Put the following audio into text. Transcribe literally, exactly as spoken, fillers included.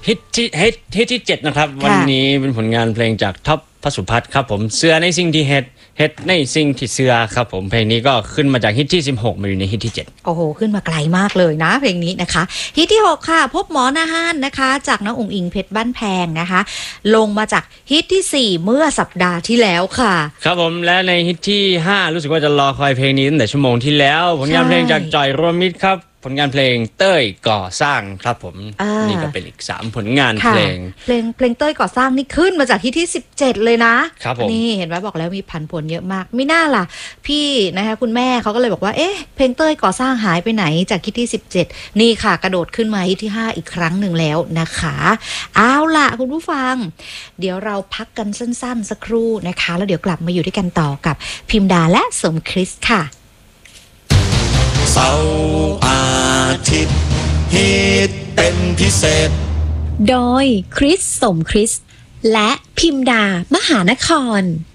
ฮิตที่ฮิตฮิตที่เจ็ดนะครับวันนี้เป็นผลงานเพลงจากท็อปพสุพัฒน์ครับผมเสื้อในสิ่งที่เฮ็ดเฮ็ดในสิ่งที่เสื้อครับผมเพลงนี้ก็ขึ้นมาจากฮิตที่สิบหกมาอยู่ในฮิตที่เจ็ดโอ้โหขึ้นมาไกลมากเลยนะเพลงนี้นะคะฮิตที่หกค่ะพบหมอนาฮานนะคะจากน้องอุ๋งอิงเพชรบ้านแพงนะคะลงมาจากฮิตที่สี่เมื่อสัปดาห์ที่แล้วค่ะครับผมและในฮิตที่ห้ารู้สึกว่าจะรอคอยเพลงนี้ตั้งแต่ชั่วโมงที่แล้วผลงานเพลงจากจอยรวมมิตรครับผลงานเพลงเต้ยก่อสร้างครับผมนี่ก็เป็นอีกสามผลงานเพลงเพลงเพลงเต้ยก่อสร้างนี่ขึ้นมาจากฮิตที่สิบเจ็ดเลยนะครับผมนี่เห็นไหมบอกแล้วมีผันผวนเยอะมากไม่น่าล่ะพี่นะคะคุณแม่เขาก็เลยบอกว่าเอ๊ะเพลงเต้ยก่อสร้างหายไปไหนจากฮิตที่สิบเจ็ดนี่ค่ะกระโดดขึ้นมาฮิตที่ห้าอีกครั้งหนึ่งแล้วนะคะเอาล่ะคุณผู้ฟังเดี๋ยวเราพักกันสั้นๆสักครู่นะคะแล้วเดี๋ยวกลับมาอยู่ด้วยกันต่อกับพิมดาและสมคริสค่ะเสาร์อาทิตย์ฮิตเป็นพิเศษโดยคริสสมคริสและพิมดามหานคร